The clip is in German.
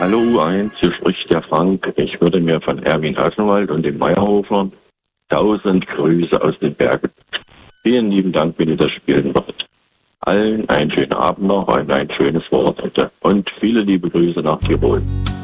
Hallo U1, hier spricht der Frank. Ich würde mir von Erwin Assenwald und dem Meierhofer 1000 Grüße aus den Bergen. Vielen lieben Dank, wenn ihr das spielen wollt. Allen einen schönen Abend noch und ein schönes Wochenende. Und viele liebe Grüße nach Tirol.